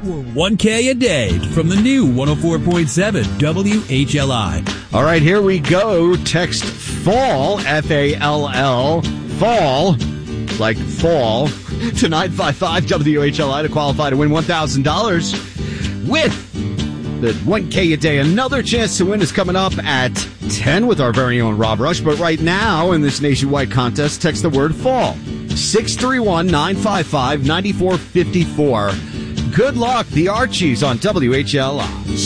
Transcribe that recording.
or 1K a day from the new 104.7 WHLI. All right, here we go. Text FALL, F-A-L-L, fall, like fall, to 955 WHLI to qualify to win $1,000 with the 1K a day. Another chance to win is coming up at 10 with our very own Rob Rush. But right now in this nationwide contest, text the word fall. 631-955-9454. Good luck, the Archies on WHLI.